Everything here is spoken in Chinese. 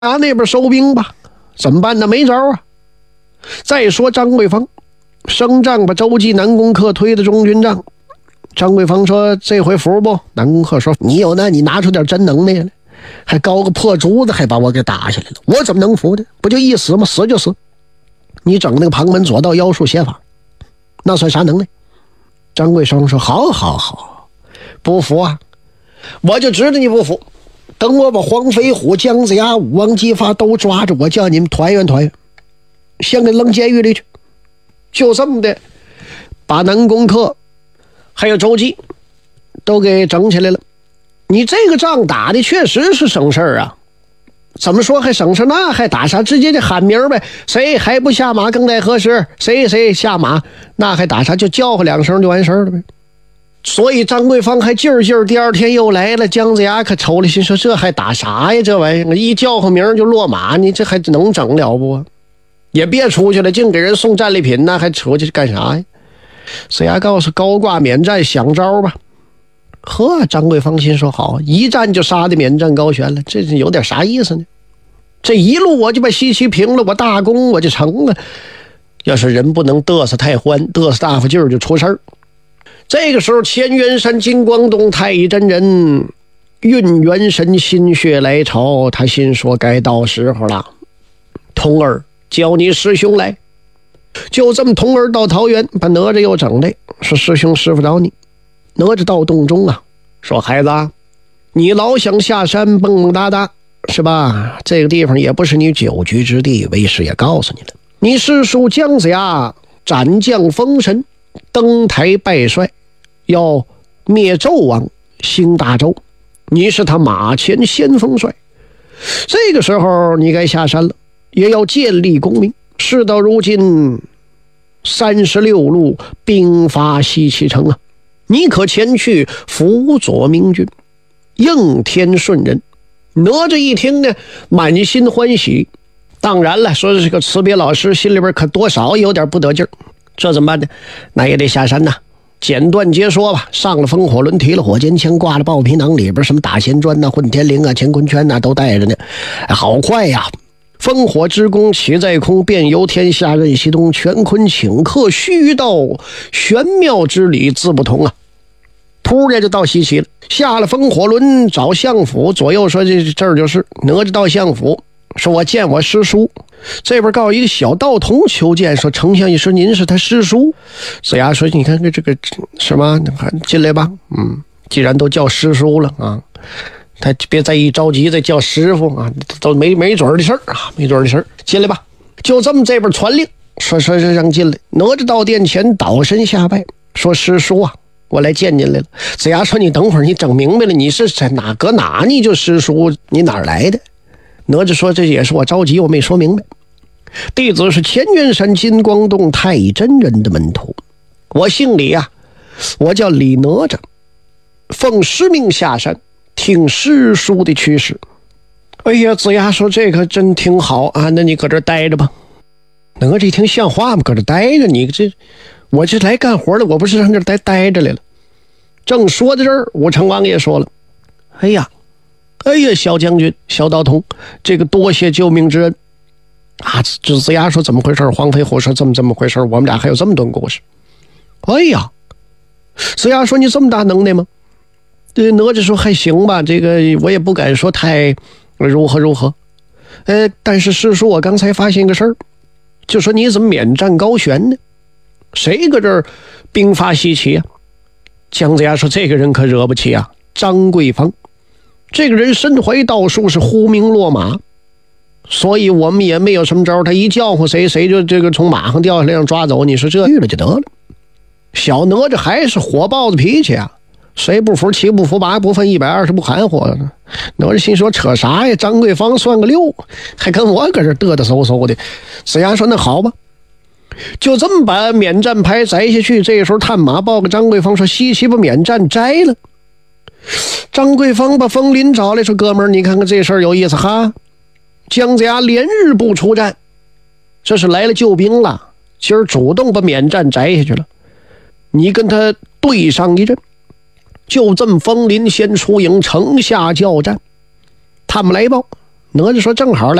那边收兵吧，怎么办呢？没招啊。再说张桂芳升帐把周济南宫克推的中军帐，张桂芳说这回服不？南宫克说你有那你拿出点真能耐来，还高个破竹子还把我给打下来了，我怎么能服呢？不就一死吗？死就死，你整那个旁门左道妖术邪法，那算啥能耐？张桂芳说好，不服啊，我就知道你不服，等我把黄飞虎、姜子牙、武王姬发都抓着，我叫你们团圆，先给扔监狱里去。就这么的把南宫克还有周济都给整起来了。你这个仗打的确实是省事儿啊，怎么说还省事？那还打啥？直接就喊名呗，谁还不下马更待何时？谁下马，那还打啥？就叫唤两声就完事儿了呗。所以张桂芳还劲儿第二天又来了。姜子牙可瞅了心说这还打啥呀？这玩意儿一叫唤名就落马，你这还能整了不？也别出去了，净给人送战利品，那还出去干啥呀？子牙告诉高挂免战，想招吧。呵，张桂芳心说好，一战就杀的免战高悬了，这是有点啥意思呢？这一路我就把西岐平了，我大功我就成了。要是人不能嘚瑟太欢，嘚瑟大发劲儿就出事儿。这个时候乾元山金光洞太乙真人运元神心血来潮，他心说该到时候了，童儿叫你师兄来。就这么童儿到桃园，把哪吒又整来，说师兄师傅找你。哪吒到洞中啊，说孩子啊，你老想下山蹦蹦哒哒是吧？这个地方也不是你久居之地，为师也告诉你了，你师叔姜子牙斩将封神，登台拜帅，要灭纣王兴大周，你是他马前先锋帅，这个时候你该下山了，也要建立功名。事到如今36路兵发西岐城啊，你可前去辅佐明君，应天顺人。哪吒一听呢，满心欢喜。当然了，说这个辞别老师，心里边可多少有点不得劲儿。这怎么办呢？那也得下山呐。简短截说吧，上了风火轮，提了火尖枪，挂了豹皮囊，里边什么打弦砖呐、混天绫啊、乾坤圈呐都带着呢。好快呀！烽火之功起在空，遍游天下任西东，乾坤请客须到，玄妙之理自不同啊。突然就到西岐了，下了风火轮找相府，左右说这儿就是哪吒到相府，说我见我师叔。这边告诉一个小道童求见，说丞相一说您是他师叔。子牙说你看这个什么，进来吧。既然都叫师叔了啊，他别再一着急再叫师傅啊，都没准的事儿啊，没准的事儿，进来吧。就这么这边传令，说让进来。哪吒到殿前倒身下拜，说师叔啊，我来见您来了。子牙说你等会儿，你整明白了，你是在哪搁哪？你就师叔，你哪儿来的？哪吒说这也是我着急，我没说明白。弟子是乾元山金光洞太乙真人的门徒，我姓李啊，我叫李哪吒，奉师命下山听师叔的驱使。哎呀，子牙说这可真挺好啊，那你搁这待着吧。哪吒一听像话吗？搁这待着，你这我这来干活的，我不是上这待着来了。正说到这儿，武成王爷说了，哎呀，小将军小道童，这个多谢救命之恩啊。这子牙说怎么回事？黄飞虎说这么回事，我们俩还有这么段故事。哎呀，子牙说你这么大能耐吗？对，哪吒说还行吧，这个我也不敢说太如何。但是师叔，我刚才发现个事儿，就说你怎么免战高悬呢？谁搁这儿兵发西岐啊？姜子牙说这个人可惹不起啊，张桂芳。这个人身怀道术，是呼名落马，所以我们也没有什么招，他一叫唤谁就这个从马上掉下来让抓走，你说这遇了就得了。小哪吒还是火爆的脾气啊，谁不服七不服八不分120不含糊呢。哪吒心说扯啥呀，张桂芳算个六，还跟我搁这嘚嘚嗖嗖的。子牙说那好吧，就这么把免战牌摘下去。这个时候探马报给张桂芳说西岐把免战摘了。张桂芳把风林找来说哥们儿，你看看这事儿有意思哈，姜子牙连日不出战，这是来了救兵了，今儿主动把免战摘下去了，你跟他对上一阵。就这么风林先出营，城下交战。他们来报哪吒说：“正好来。”